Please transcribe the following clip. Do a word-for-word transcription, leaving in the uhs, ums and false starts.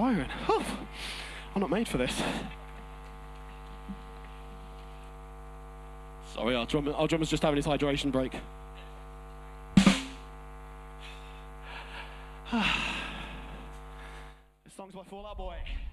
tiring. Oh, I'm not made for this. Sorry, our, drum, our drummer's just having his hydration break. This song's by Fall Out Boy.